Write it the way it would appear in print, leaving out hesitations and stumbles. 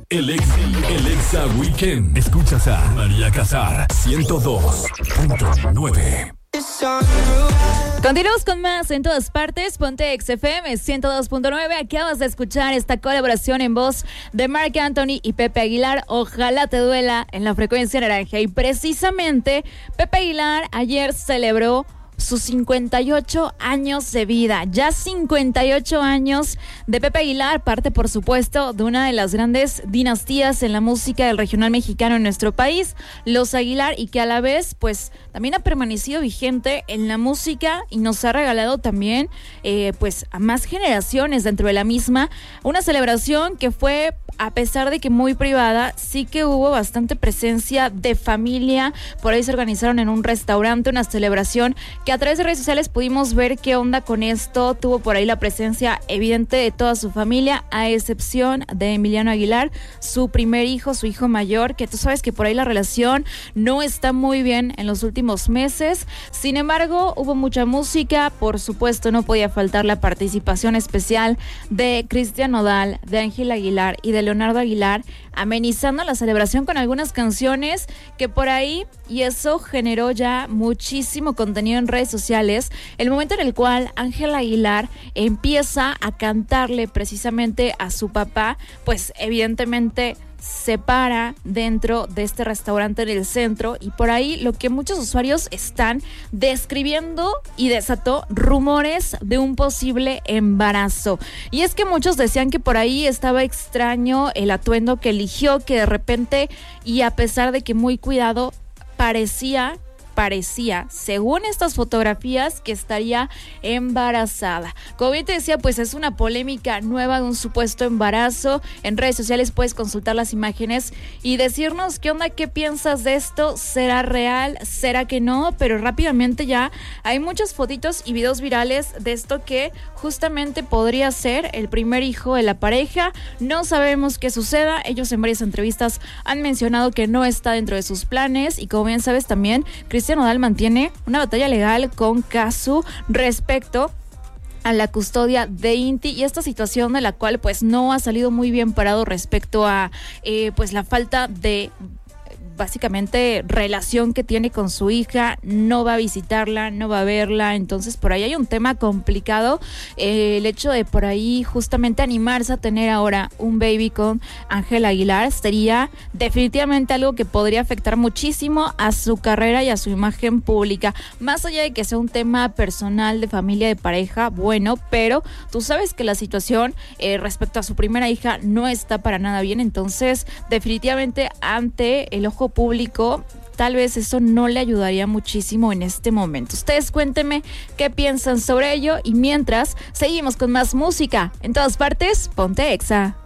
El Exa Weekend. Escuchas a María Casar, 102.9. Continuamos con más en todas partes. Ponte XFM 102.9. Acabas de escuchar esta colaboración en voz de Marc Anthony y Pepe Aguilar. Ojalá te duela, en la frecuencia naranja. Y precisamente Pepe Aguilar ayer celebró sus 58 años de vida. Ya 58 años de Pepe Aguilar, parte por supuesto de una de las grandes dinastías en la música del regional mexicano en nuestro país, los Aguilar, y que a la vez pues también ha permanecido vigente en la música y nos ha regalado también pues a más generaciones dentro de la misma. Una celebración que fue, a pesar de que muy privada, sí que hubo bastante presencia de familia. Por ahí se organizaron en un restaurante una celebración que a través de redes sociales pudimos ver qué onda con esto. Tuvo por ahí la presencia evidente de toda su familia, a excepción de Emiliano Aguilar, su primer hijo, su hijo mayor, que tú sabes que por ahí la relación no está muy bien en los últimos meses. Sin embargo, hubo mucha música, por supuesto no podía faltar la participación especial de Cristian Nodal, de Ángel Aguilar y de Leonardo Aguilar, amenizando la celebración con algunas canciones que por ahí, y eso generó ya muchísimo contenido en redes sociales, el momento en el cual Ángel Aguilar empieza a cantarle precisamente a su papá, pues evidentemente se para dentro de este restaurante en el centro, y por ahí lo que muchos usuarios están describiendo y desató rumores de un posible embarazo. Y es que muchos decían que por ahí estaba extraño el atuendo que eligió, que de repente, y a pesar de que muy cuidado, parecía, según estas fotografías, que estaría embarazada. Como bien te decía, pues es una polémica nueva de un supuesto embarazo. En redes sociales puedes consultar las imágenes y decirnos qué onda, qué piensas de esto. ¿Será real? ¿Será que no? Pero rápidamente ya hay muchas fotitos y videos virales de esto, que justamente podría ser el primer hijo de la pareja. No sabemos qué suceda. Ellos en varias entrevistas han mencionado que no está dentro de sus planes, y como bien sabes también, Cristian Nodal mantiene una batalla legal con Cazzu respecto a la custodia de Inti, y esta situación de la cual pues no ha salido muy bien parado respecto a pues la falta de básicamente relación que tiene con su hija. No va a visitarla, no va a verla, entonces por ahí hay un tema complicado. El hecho de por ahí justamente animarse a tener ahora un baby con Ángel Aguilar sería definitivamente algo que podría afectar muchísimo a su carrera y a su imagen pública, más allá de que sea un tema personal, de familia, de pareja, bueno, pero tú sabes que la situación respecto a su primera hija no está para nada bien, entonces definitivamente ante el ojo público tal vez eso no le ayudaría muchísimo en este momento. Ustedes cuéntenme qué piensan sobre ello, y mientras seguimos con más música en todas partes. Ponte Exa.